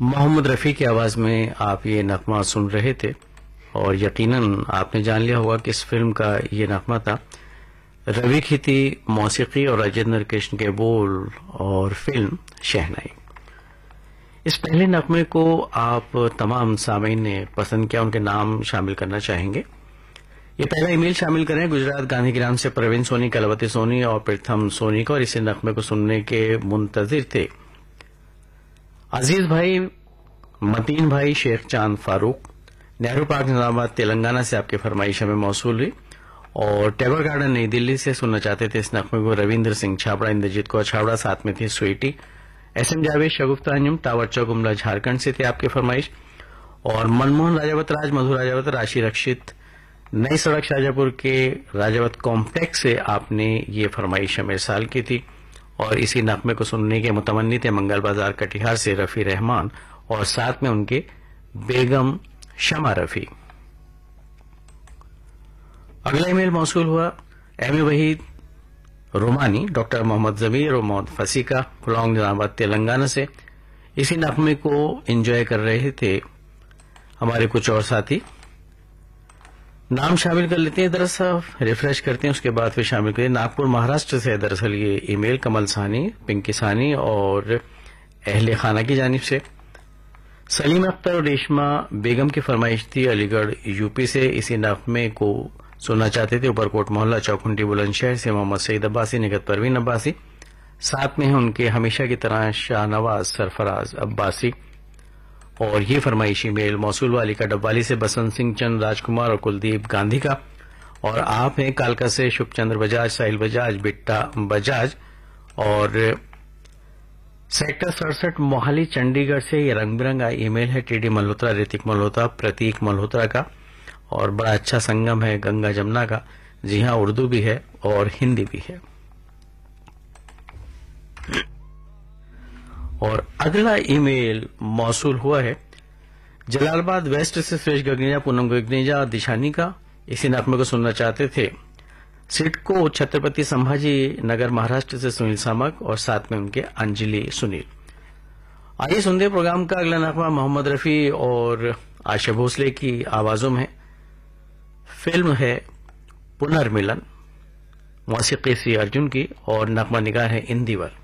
मोहम्मद रफ़ी की आवाज़ में आप ये नगमा सुन रहे थे और यकीनन आपने जान लिया होगा कि इस फिल्म का ये नगमा था। रवि की थी मौसीकी और राजेंद्र कृष्ण के बोल और फिल्म शहनाई। इस पहले नगमे को आप तमाम सामीन ने पसंद किया, उनके नाम शामिल करना चाहेंगे। ये पहला ईमेल शामिल करें गुजरात गांधीग्राम से प्रवीण सोनी, कलावती सोनी और प्रथम सोनी को, और इसी नगमे को सुनने के मुंतजिर थे अजीज भाई, मतीन भाई, शेख चांद फारूक, नेहरू पार्क निजामाबाद तेलंगाना से आपकी फरमाइश हमें मौसूल हुई, और टैगोर गार्डन नई दिल्ली से सुनना चाहते थे इस नगमे को रविंद्र सिंह छाबड़ा, इंद्रजीत कौर छाबड़ा, साथ में थी स्वीटी, एसएम जावेद, शगुफ्ता अंजुम, टावर चौक गुमला झारखंड से थे आपकी फरमाइश, और मनमोहन राजावत राज, मधु राजावत, राशि रक्षित, नई सड़क शाहजहापुर के राजावत कॉम्प्लेक्स से आपने ये फरमाइश हमें साल की थी। और इसी नगमे को सुनने के मुतमन्नी थे मंगल बाजार कटिहार से रफी रहमान और साथ में उनके बेगम शमा रफी। अगला ईमेल मौसूल हुआ M A Waheed रोमानी, doctor Mohammad जमीर और मोहम्मद फसीका, कुलौंग निजामाबाद तेलंगाना से। इसी नगमे को एंजॉय कर रहे थे हमारे कुछ और साथी। नाम शामिल कर लेते हैं, दरअसल रिफ्रेश करते हैं, उसके बाद फिर शामिल करें। नागपुर महाराष्ट्र से दरअसल ये ईमेल कमल सानी, पिंकी सानी और अहले खाना की जानिब से। सलीम अख्तर और रेशमा बेगम की फरमाइश थी अलीगढ़ यूपी से। इसी नगमे को सुनना चाहते थे ऊपरकोट मोहल्ला चौखुंटी बुलंदशहर से मोहम्मद सईद अब्बासी, निगत परवीन अब्बासी, साथ में हैं उनके हमेशा की तरह शाहनवाज सरफराज अब्बासी। और ये फरमाइशी मेल मौसूल वाली का डब्बाली से बसंत सिंह चंद, राजकुमार और कुलदीप गांधी का। और आप हैं कालका से शुभचंद्र बजाज, साहिल बजाज, बिट्टा बजाज, और सेक्टर 67 मोहाली चंडीगढ़ से ये रंग बिरंगा ईमेल है टीडी मल्होत्रा, ऋतिक मल्होत्रा, प्रतीक मल्होत्रा का। और बड़ा अच्छा संगम है गंगा जमुना का। जी हां, उर्दू भी है और हिंदी भी है। और अगला ईमेल मौसूल हुआ है जलालाबाद वेस्ट से सुरेश गगनेजा, पूनम गगनेजा, दिशानी का। इसी नगमे को सुनना चाहते थे सिडको छत्रपति संभाजी नगर महाराष्ट्र से सुनील सामक और साथ में उनके अंजलि सुनील। आइए सुनते प्रोग्राम का अगला नगमा मोहम्मद रफी और आशा भोसले की आवाजों में। फिल्म है पुनर्मिलन, मौसीकी सी अर्जुन की, और नगमा निगार है इंदिवर।